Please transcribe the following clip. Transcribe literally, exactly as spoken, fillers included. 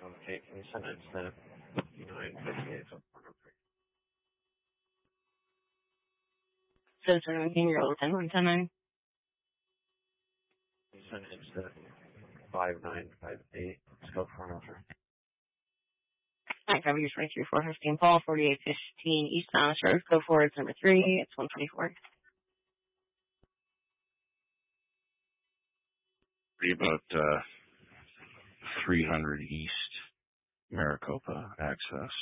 Okay, can you send it instead of nine fifty-eight? So seventeen year old ten one ten nine. Can you send it instead of five nine five eight? Let's go for an offer. Alright, W twenty-three four fifteen Paul, forty-eight fifteen East Mountain Road. Go forward, it's number three. It's one twenty-four. Be about uh, three hundred East Maricopa access.